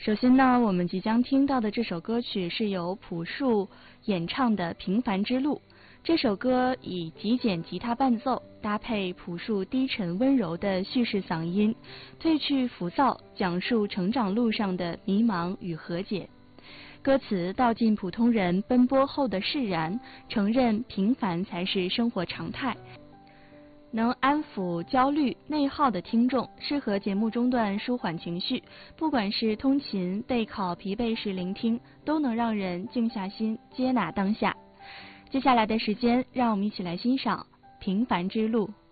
首先呢，我们即将听到的这首歌曲是由朴树演唱的《平凡之路》。这首歌以极简吉他伴奏，搭配朴树低沉温柔的叙事嗓音，褪去浮躁，讲述成长路上的迷茫与和解。歌词道尽普通人奔波后的释然，承认平凡才是生活常态，能安抚焦虑内耗的听众，适合节目中段舒缓情绪，不管是通勤、备考、疲惫时聆听，都能让人静下心，接纳当下。接下来的时间，让我们一起来欣赏《平凡之路》。